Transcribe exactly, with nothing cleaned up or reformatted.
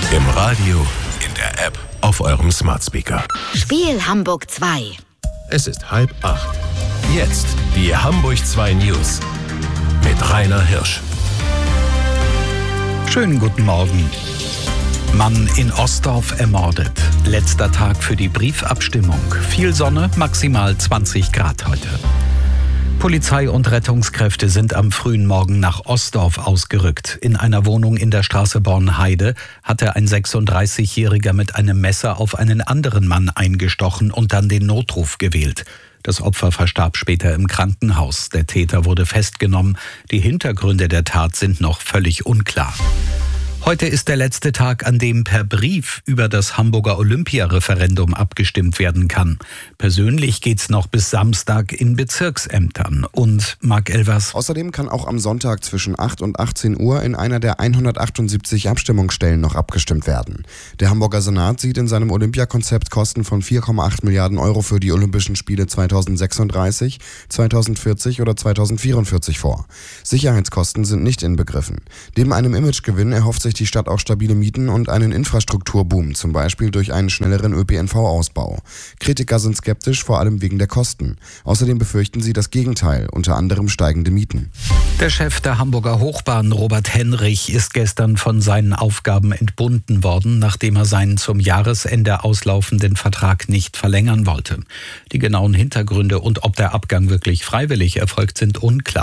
Im Radio, in der App, auf eurem Smart Speaker. Spiel Hamburg zwei. Es ist halb acht. Jetzt die Hamburg zwei News mit Rainer Hirsch. Schönen guten Morgen. Mann in Ostdorf ermordet. Letzter Tag für die Briefabstimmung. Viel Sonne, maximal zwanzig Grad heute. Polizei und Rettungskräfte sind am frühen Morgen nach Ostdorf ausgerückt. In einer Wohnung in der Straße Bornheide hatte ein sechsunddreißigjähriger mit einem Messer auf einen anderen Mann eingestochen und dann den Notruf gewählt. Das Opfer verstarb später im Krankenhaus. Der Täter wurde festgenommen. Die Hintergründe der Tat sind noch völlig unklar. Heute ist der letzte Tag, an dem per Brief über das Hamburger Olympia-Referendum abgestimmt werden kann. Persönlich geht's noch bis Samstag in Bezirksämtern. Und Marc Elvers. Außerdem kann auch am Sonntag zwischen acht und achtzehn Uhr in einer der hundertachtundsiebzig Abstimmungsstellen noch abgestimmt werden. Der Hamburger Senat sieht in seinem Olympiakonzept Kosten von vier Komma acht Milliarden Euro für die Olympischen Spiele zweitausendsechsunddreißig, zweitausendvierzig oder zweitausendvierundvierzig vor. Sicherheitskosten sind nicht inbegriffen. Neben einem Imagegewinn erhofft sich die Stadt auch stabile Mieten und einen Infrastrukturboom, zum Beispiel durch einen schnelleren Ö P N V-Ausbau. Kritiker sind skeptisch, vor allem wegen der Kosten. Außerdem befürchten sie das Gegenteil, unter anderem steigende Mieten. Der Chef der Hamburger Hochbahn, Robert Henrich, ist gestern von seinen Aufgaben entbunden worden, nachdem er seinen zum Jahresende auslaufenden Vertrag nicht verlängern wollte. Die genauen Hintergründe und ob der Abgang wirklich freiwillig erfolgt, sind unklar.